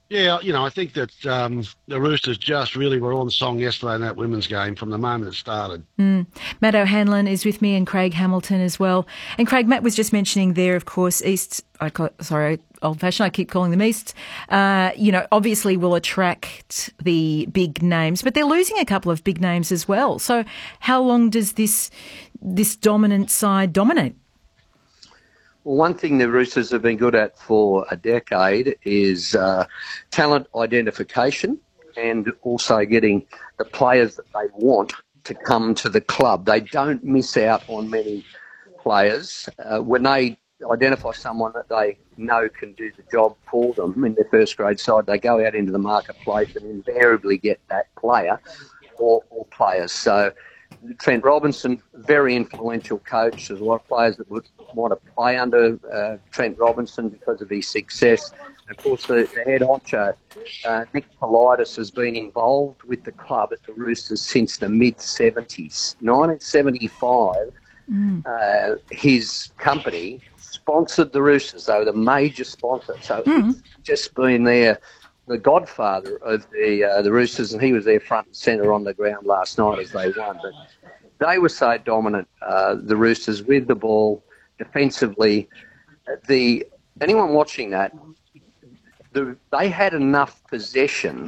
Yeah, I think that the Roosters just really were on song yesterday in that women's game from the moment it started. Matt O'Hanlon is with me and Craig Hamilton as well. And Craig, Matt was just mentioning there, of course, old fashioned, I keep calling them East, obviously will attract the big names, but they're losing a couple of big names as well. So how long does this dominant side dominate? Well, one thing the Roosters have been good at for a decade is talent identification and also getting the players that they want to come to the club. They don't miss out on many players. When they identify someone that they know can do the job for them in their first grade side, they go out into the marketplace and invariably get that player or players. So Trent Robinson, very influential coach. There's a lot of players that would want to play under Trent Robinson because of his success. And of course, the head honcho, Nick Politis, has been involved with the club at the Roosters since the mid-70s. 1975, his company sponsored the Roosters. They were the major sponsor. So it's just been the godfather of the Roosters, and he was there front and centre on the ground last night as they won. But they were so dominant, the Roosters, with the ball, defensively. Anyone watching that, they had enough possession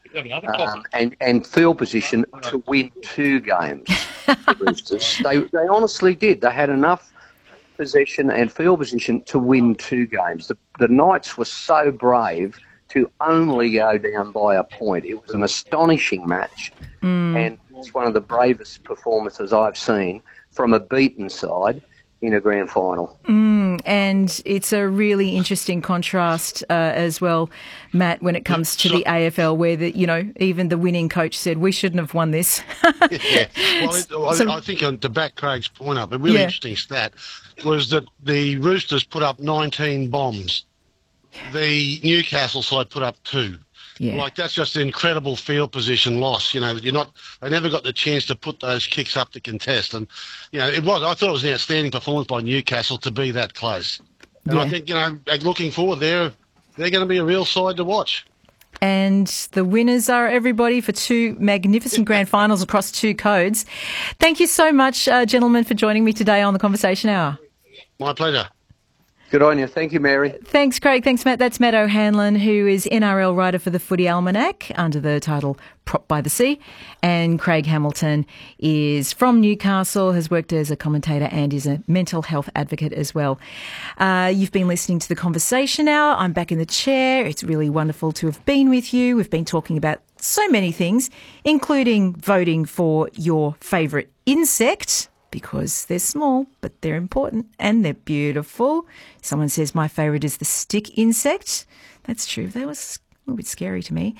and field position to win 2 games, the Roosters. They honestly did. They had enough possession and field position to win 2 games. The Knights were so brave to only go down by a point. It was an astonishing match, and it's one of the bravest performances I've seen from a beaten side in a grand final. And it's a really interesting contrast as well, Matt, when it comes to the AFL, where even the winning coach said we shouldn't have won this. Yeah, well, I think to back Craig's point up, a really interesting stat was that the Roosters put up 19 bombs. The Newcastle side put up 2. Yeah. That's just an incredible field position loss. They never got the chance to put those kicks up to contest. And, I thought it was an outstanding performance by Newcastle to be that close. And I think, looking forward, they're going to be a real side to watch. And the winners are everybody for 2 magnificent grand finals across 2 codes. Thank you so much, gentlemen, for joining me today on the Conversation Hour. My pleasure. Good on you. Thank you, Mary. Thanks, Craig. Thanks, Matt. That's Matt O'Hanlon, who is NRL writer for the Footy Almanac under the title Prop by the Sea. And Craig Hamilton is from Newcastle, has worked as a commentator and is a mental health advocate as well. You've been listening to The Conversation Hour. I'm back in the chair. It's really wonderful to have been with you. We've been talking about so many things, including voting for your favourite insect, because they're small, but they're important and they're beautiful. Someone says my favourite is the stick insect. That's true. That was a little bit scary to me.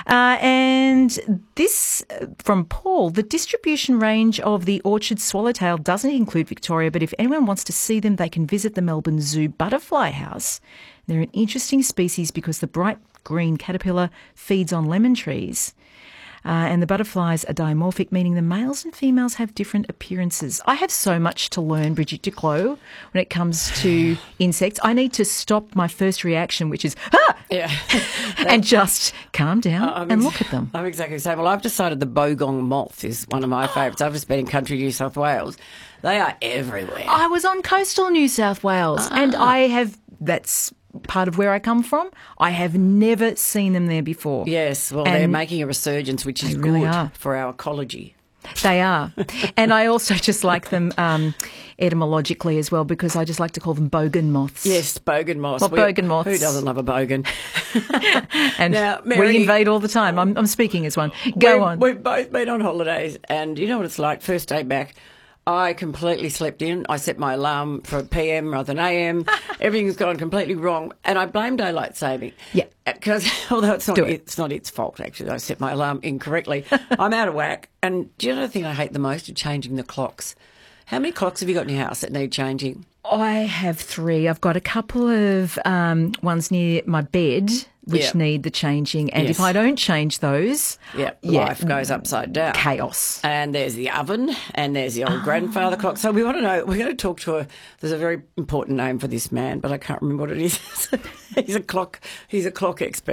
And this from Paul, the distribution range of the orchid swallowtail doesn't include Victoria, but if anyone wants to see them, they can visit the Melbourne Zoo Butterfly House. They're an interesting species because the bright green caterpillar feeds on lemon trees. And the butterflies are dimorphic, meaning the males and females have different appearances. I have so much to learn, Bridget Duclos, when it comes to insects. I need to stop my first reaction, which is, and just calm down and look at them. I'm exactly the same. Well, I've decided the bogong moth is one of my favourites. I've just been in country New South Wales. They are everywhere. I was on coastal New South Wales, and that's part of where I come from. I have never seen them there before. Yes, well, they're making a resurgence, which is really good for our ecology. They are. And I also just like them etymologically as well, because I just like to call them bogan moths. Yes, bogan moths. Well, bogan moths. Who doesn't love a bogan? And now, Mary, we invade all the time. I'm speaking as one. Go on. We've both been on holidays, and you know what it's like, first day back, I completely slept in. I set my alarm for PM rather than AM. Everything's gone completely wrong. And I blame daylight saving. Yeah. Because, although it's not its fault, actually. I set my alarm incorrectly. I'm out of whack. And do you know the thing I hate the most? Changing the clocks. How many clocks have you got in your house that need changing? I have 3. I've got a couple of ones near my bed which need the changing. And if I don't change those... life goes upside down. Chaos. And there's the oven and there's the old grandfather clock. So we want to know, we're going to talk to there's a very important name for this man, but I can't remember what it is. He's a clock expert.